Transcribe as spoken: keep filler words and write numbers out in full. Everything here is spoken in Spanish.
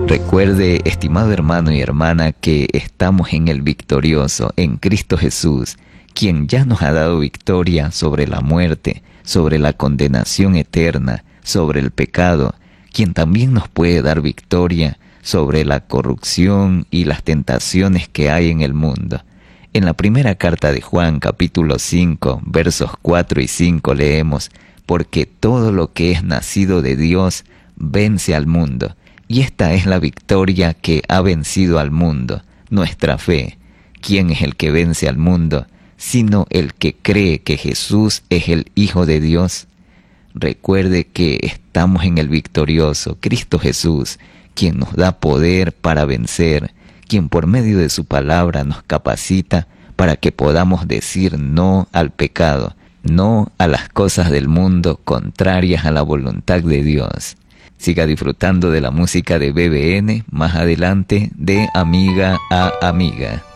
Recuerde, estimado hermano y hermana, que estamos en el victorioso, en Cristo Jesús, quien ya nos ha dado victoria sobre la muerte, sobre la condenación eterna, sobre el pecado, quien también nos puede dar victoria sobre la corrupción y las tentaciones que hay en el mundo. En la primera carta de Juan, capítulo cinco, versos cuatro y cinco, leemos: porque todo lo que es nacido de Dios vence al mundo, y esta es la victoria que ha vencido al mundo, nuestra fe. ¿Quién es el que vence al mundo, sino el que cree que Jesús es el Hijo de Dios? Recuerde que estamos en el victorioso, Cristo Jesús, quien nos da poder para vencer, quien por medio de su palabra nos capacita para que podamos decir no al pecado, no a las cosas del mundo contrarias a la voluntad de Dios. Siga disfrutando de la música de B B N, más adelante de Amiga a Amiga.